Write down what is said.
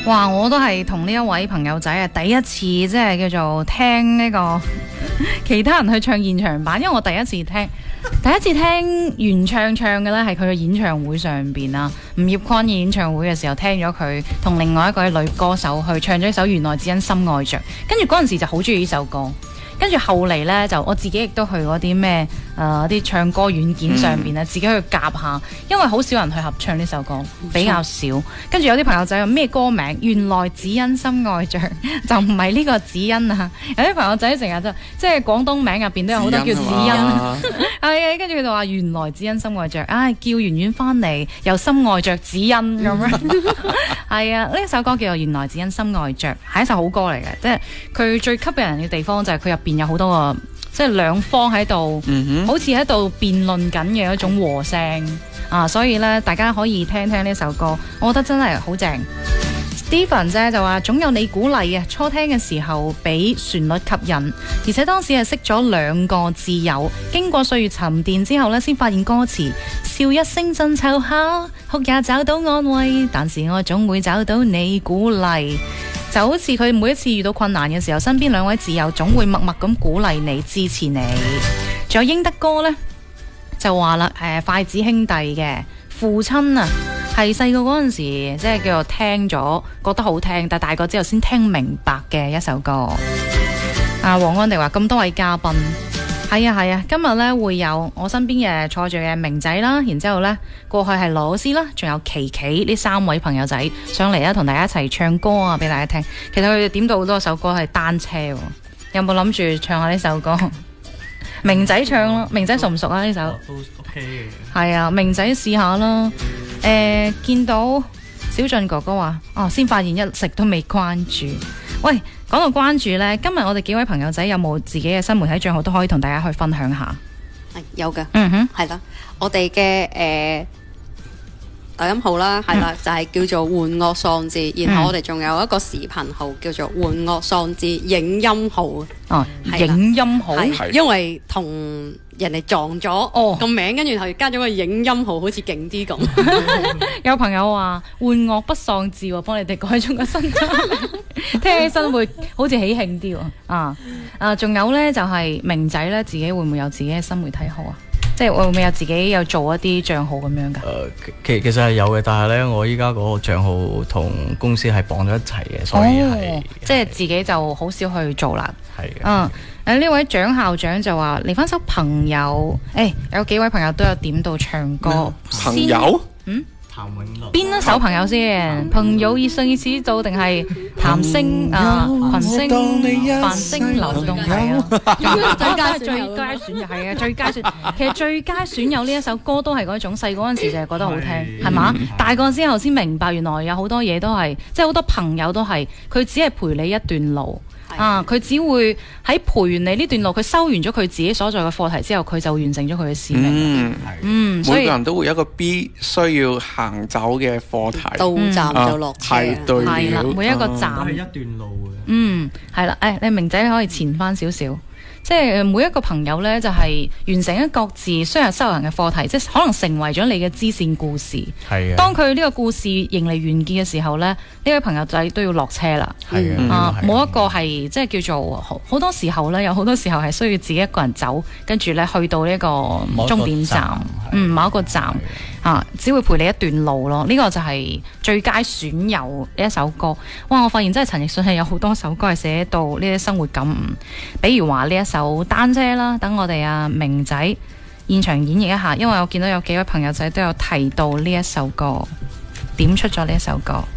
哇！我都係同呢一位朋友仔啊，第一次即係叫做聽呢個其他人去唱現場版，因為我第一次聽原唱嘅呢係佢嘅演唱會上邊啦，吳業坤嘅演唱會嘅時候聽咗佢同另外一位女歌手去唱咗一首《原來只因心愛着》，跟住嗰陣時就好中意呢首歌。跟住後嚟呢，就我自己亦都去嗰啲咩啲唱歌軟件上邊自己去夾下，因為好少人去合唱呢首歌，比較少。跟住有啲朋友仔話咩歌名？原來只因心愛着，就唔係呢個只因啊！有啲朋友仔成日就即係廣東名入邊都有好多叫只因，係跟住佢就話原來只因心愛着，叫圓圓翻嚟又心愛着只因咁樣，係啊！呢首歌叫做《原來只因心愛着》，係一首好歌嚟嘅，即係佢最吸引人嘅地方就係佢入邊有好多個即係兩方喺度，好似喺度辯論緊嘅一種和聲啊！所以咧，大家可以聽聽呢首歌，我覺得真係好正。Steven 姐就話總有你鼓勵啊，初聽嘅時候俾旋律吸引，而且當時係識咗兩個摯友，經過歲月沉澱之後呢，先發現歌詞笑一聲真湊巧，哭也找到安慰，但是我總會找到你鼓勵。就好似佢每一次遇到困難嘅時候，身邊兩位摯友總會默默咁鼓勵你、支持你。仲有英德哥呢，就話啦，筷子兄弟嘅父親啊，係細個嗰陣時即係叫做聽咗覺得好聽，但大個之後先聽明白嘅一首歌。黃安迪話咁多位嘉賓。係啊，今日咧會有我身邊嘅坐住嘅明仔啦，然之後咧過去係羅老師啦，仲有琪琪呢三位朋友仔上嚟啦，同大家一齊唱歌啊，俾大家聽。其實佢哋點到好多首歌係單車，有冇諗住唱下呢首歌？明仔唱咯，明仔熟唔熟啊？呢首都 OK 嘅。 係啊，明仔試下啦。見到小俊哥哥話先發現一直都未關注。喂，講到關注呢，今日我哋幾位朋友仔有冇自己嘅新媒體賬號都可以同大家去分享下？ 有嘅， 係啦，我哋嘅抖音號啦，係啦，就係叫做玩樂喪志，然後我哋仲有一個視頻號叫做玩樂喪志影音號。 影音號， 因為同人哋撞咗個名，跟住後加咗個影音號，好似勁啲咁。 有朋友話玩樂不喪志喎，幫你哋改咗個新名，聽起身會好似喜慶啲喎。仲有呢，就係明仔呢，自己會唔會有自己嘅新媒體號啊？即係會唔會有自己有做一啲賬號咁樣㗎？ 其實係有嘅，但係咧我依家嗰個賬號同公司係綁咗一齊嘅，所以係即係自己就好少去做啦。 係嘅。 呢位蔣校長就話嚟翻首朋友，有幾位朋友都有點到唱歌。 朋友？ 譚詠麟邊一首朋友先？朋友以信以此做定係談星群星繁星流動係啊？最佳選友係啊，最佳選。其實最佳選友呢一首歌都係嗰種細嗰陣時就係覺得好聽，係嘛？大個之後先明白，原來有好多嘢都係，即係好多朋友都係，佢只係陪你一段路。佢只會喺陪完你呢段路，佢收完咗佢自己所在嘅課題之後，佢就完成咗佢嘅使命。 所以每個人都會有一個必須要行走嘅課題， 到站就落車。 係啦，每一個站係一段路嘅。 係啦，你明仔可以前翻少少。即係每一個朋友呢，就係完成一各自需要修行嘅課題，即係可能成為咗你嘅支線故事。 係嘅。 當佢呢個故事迎嚟完結嘅時候呢，呢位朋友仔都要落車啦。 係嘅。 冇一個係即係叫做好多時候呢，有好多時候係需要自己一個人走，跟住呢去到呢個終點站，某一個站。只會陪你一段路咯，呢個就係最佳損友呢一首歌。哇！我發現真係陳奕迅係有好多首歌係寫到呢啲生活感悟，比如話呢一首單車啦，等我哋明仔現場演繹一下，因為我見到有幾位朋友仔都有提到呢一首歌，點出咗呢一首歌。